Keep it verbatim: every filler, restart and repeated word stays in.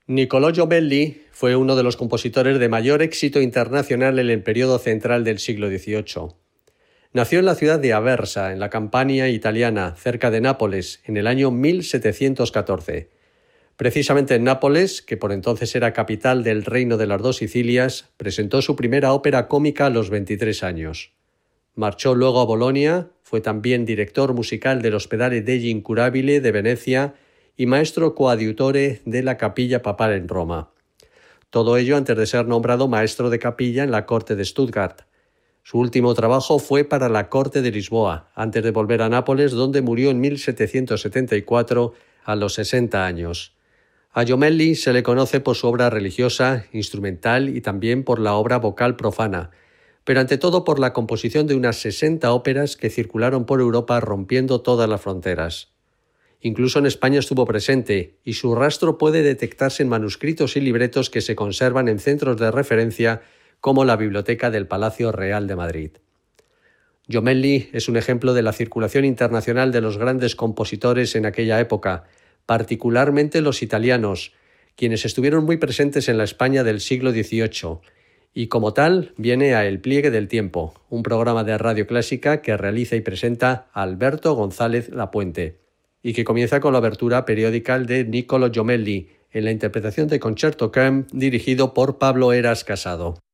Niccolò Jobelli fue uno de los compositores de mayor éxito internacional en el periodo central del siglo dieciocho. Nació en la ciudad de Aversa, en la Campania italiana, cerca de Nápoles, en el año mil setecientos catorce. Precisamente en Nápoles, que por entonces era capital del Reino de las Dos Sicilias, presentó su primera ópera cómica a los veintitrés años. Marchó luego a Bolonia, fue también director musical del Ospedale degli Incurabili de Venecia y maestro coadiutore de la Capilla Papal en Roma. Todo ello antes de ser nombrado maestro de capilla en la corte de Stuttgart. Su último trabajo fue para la corte de Lisboa, antes de volver a Nápoles, donde murió en mil setecientos setenta y cuatro a los sesenta años. A Jommelli se le conoce por su obra religiosa, instrumental y también por la obra vocal profana, pero ante todo por la composición de unas sesenta óperas que circularon por Europa rompiendo todas las fronteras. Incluso en España estuvo presente, y su rastro puede detectarse en manuscritos y libretos que se conservan en centros de referencia como la Biblioteca del Palacio Real de Madrid. Jommelli es un ejemplo de la circulación internacional de los grandes compositores en aquella época, particularmente los italianos, quienes estuvieron muy presentes en la España del siglo dieciocho, y como tal viene a El Pliegue del Tiempo, un programa de radio clásica que realiza y presenta Alberto González Lapuente, y que comienza con la obertura periódica de Niccolò Jommelli, en la interpretación de Concerto Cam dirigido por Pablo Heras Casado.